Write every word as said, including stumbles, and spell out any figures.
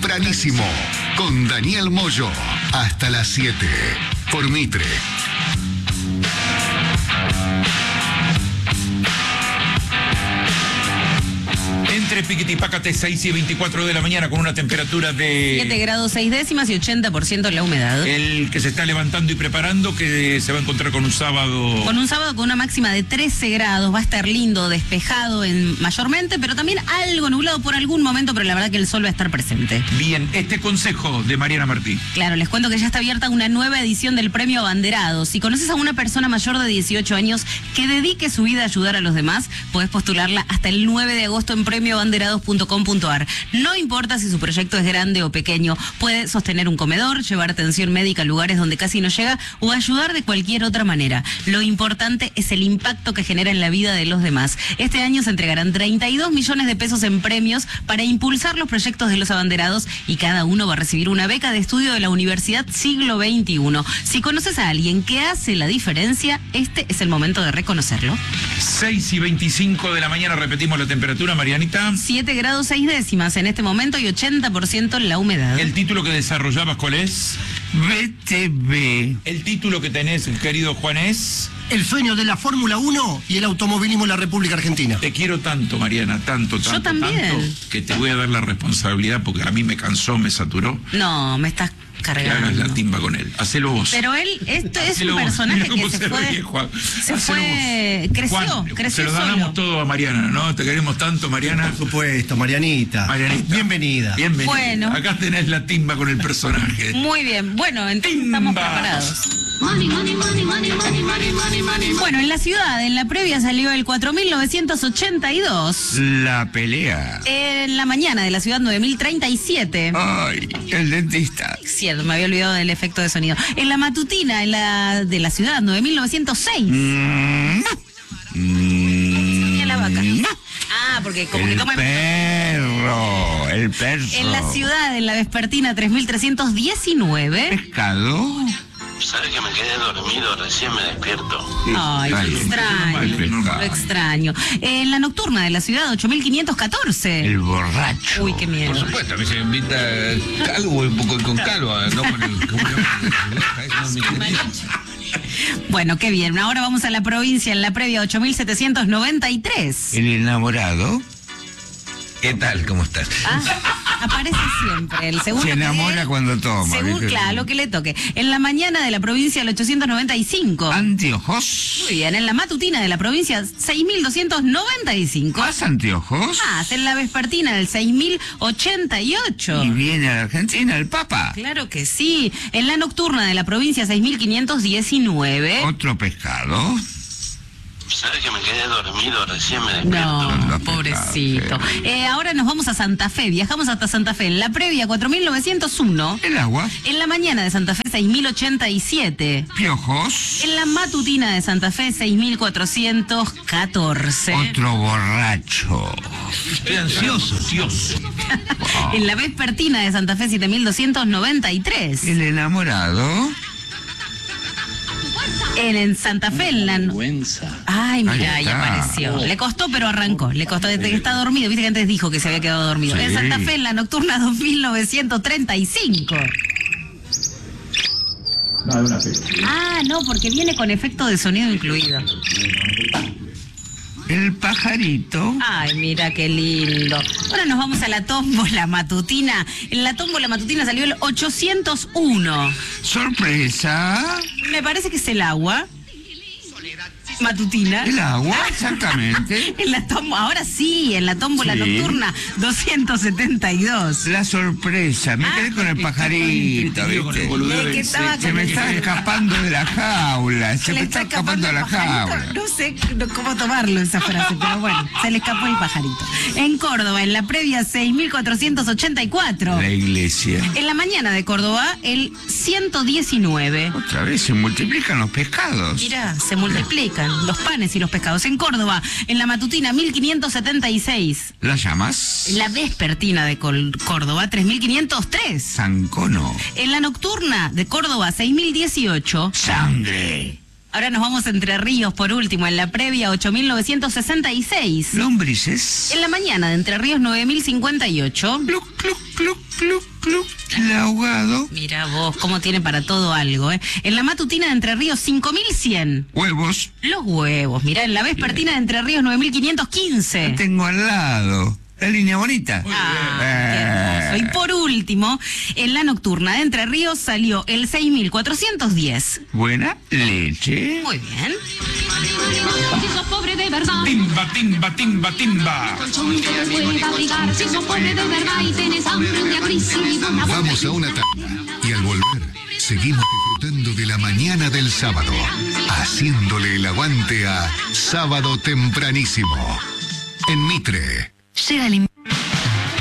Tempranísimo, con Daniel Moyo, hasta las siete, por Mitre. Entre Piquitipácate, seis y veinticuatro de la mañana, con una temperatura de... siete grados seis décimas y ochenta por ciento la humedad. El que se está levantando y preparando, que se va a encontrar con un sábado... Con un sábado con una máxima de trece grados, va a estar lindo, despejado en, mayormente, pero también algo nublado por algún momento, pero la verdad que el sol va a estar presente. Bien, este consejo de Mariana Martí. Claro, les cuento que ya está abierta una nueva edición del Premio Abanderados. Si conoces a una persona mayor de dieciocho años que dedique su vida a ayudar a los demás, podés postularla hasta el nueve de agosto en premio abanderados punto com punto a r. No importa si su proyecto es grande o pequeño, puede sostener un comedor, llevar atención médica a lugares donde casi no llega o ayudar de cualquier otra manera. Lo importante es el impacto que genera en la vida de los demás. Este año se entregarán treinta y dos millones de pesos en premios para impulsar los proyectos de los abanderados y cada uno va a recibir una beca de estudio de la Universidad Siglo veintiuno. Si conoces a alguien que hace la diferencia, este es el momento de reconocerlo. seis y veinticinco de la mañana, repetimos la temperatura, Marianita. siete grados seis décimas en este momento y ochenta por ciento la humedad. ¿El título que desarrollabas cuál es? B T V. ¿El título que tenés, querido Juan, es? El sueño de la Fórmula uno y el automovilismo en la República Argentina. Te quiero tanto, Mariana, tanto, tanto, Yo también. tanto, que te voy a dar la responsabilidad porque a mí me cansó, me saturó. No, me estás Que cargando. hagas la timba con él. Hacelo vos. Pero él, esto es Hacelo un vos. personaje Mira cómo que se se fue, ríe, Juan. se Hacelo fue, vos. creció, Juan, creció se lo solo. ganamos todo a Mariana, ¿no? Te queremos tanto, Mariana. Por supuesto, Marianita. Marianita. Bienvenida. Bienvenida. Bueno. Acá tenés la timba con el personaje. Muy bien, bueno, entonces Timba. estamos preparados. Bueno, en la ciudad, en la previa salió el cuatro mil novecientos ochenta y dos. La pelea. En la mañana de la ciudad, nueve mil treinta y siete. Ay, el dentista. Cierto, me había olvidado del efecto de sonido. En la matutina en la de la ciudad, nueve mil novecientos seis. Mm. Mira la vaca. Mm. Ah, porque como que El toma... perro, el perro. En la ciudad, en la vespertina, tres mil trescientos diecinueve. Pescado. ¿Sabes que me quedé dormido? Recién me despierto. Ay, lo Ay, extraño, normal. lo extraño. En la nocturna de la ciudad, ocho mil quinientos catorce. El borracho. Uy, qué miedo. Por supuesto, a mí se me invita calvo, un poco con calvo, no con el... ¿cómo se llama? Bueno, qué bien. Ahora vamos a la provincia, en la previa, ocho mil setecientos noventa y tres. El enamorado. ¿Qué tal? ¿Cómo estás? Ah, aparece siempre. El segundo Se que enamora dé, cuando toma. Según, ¿viste? claro, lo que le toque. En la mañana de la provincia, el ochocientos noventa y cinco. Anteojos. Muy bien. En la matutina de la provincia, seis mil doscientos noventa y cinco. ¿Más anteojos? Más. En la vespertina, el seis mil ochenta y ocho. Y viene a la Argentina el Papa. Claro que sí. En la nocturna de la provincia, seis mil quinientos diecinueve. Otro pescado. ¿Sabes que me quedé dormido? Recién me despierto. No, Los pobrecito. pecados, Eh, ahora nos vamos a Santa Fe. Viajamos hasta Santa Fe. En la previa, cuatro mil novecientos uno. El agua. En la mañana de Santa Fe, seis mil ochenta y siete. Piojos. En la matutina de Santa Fe, seis mil cuatrocientos catorce. Otro borracho. Estoy ansioso, ansioso. En la vespertina de Santa Fe, siete mil doscientos noventa y tres. El enamorado. En, en Santa Fe, en la... Ay, mira, Ahí ahí está. apareció. Le costó, pero arrancó. Le costó desde que está dormido. Viste que antes dijo que se había quedado dormido. Sí. En Santa Fe, en la nocturna dos mil novecientos treinta y cinco. Ah, no, porque viene con efecto de sonido incluido. El pajarito. Ay, mira qué lindo. Ahora nos vamos a la tómbola matutina. En la tómbola matutina salió el ochocientos uno. Sorpresa. Me parece que es el agua. Matutina. El agua, exactamente. En la tom- ahora sí, en la tómbola Sí. nocturna doscientos setenta y dos. La sorpresa. Me Ah, quedé con el pajarito, entretenido con el ¿viste? boludeo Es que del estaba sexo. Se me con está el- escapando de la jaula. Se le me está escapando de la el pajarito. jaula. No sé no- cómo tomarlo esa frase, pero bueno, se le escapó el pajarito. En Córdoba, en la previa seis mil cuatrocientos ochenta y cuatro. La iglesia. En la mañana de Córdoba, el ciento diecinueve. Otra vez se multiplican los pescados. Mirá, se multiplican los panes y los pescados. En Córdoba, en la matutina, mil quinientos setenta y seis. ¿Las llamas? En la vespertina de Col- Córdoba, tres mil quinientos tres. Zancono. En la nocturna de Córdoba, seis mil dieciocho. Sangre. Ahora nos vamos a Entre Ríos por último, en la previa, ocho mil novecientos sesenta y Lombrices. seis. En la mañana de Entre Ríos, nueve mil cincuenta y ocho. Cluc, cluc, cluc, cluc, cluc. ahogado. Mira vos, cómo tiene para todo algo, ¿eh? En la matutina de Entre Ríos, cinco mil cien. Huevos. Los huevos. Mirá, en la vespertina de Entre Ríos, nueve mil quinientos quince. Tengo al lado. La línea bonita. Ah, qué hermoso. Y por último, en la nocturna de Entre Ríos salió el seis mil cuatrocientos diez. Buena leche. Muy bien. Si sos pobre de verdad, Timba, timba, timba, timba. colchón te puede abrigar. Si sos pobre de verdad y tenés hambre un día gris y una Vamos a una tanda y al volver seguimos disfrutando de la mañana del sábado, haciéndole el aguante a Sábado Tempranísimo en Mitre. Llega el invierno.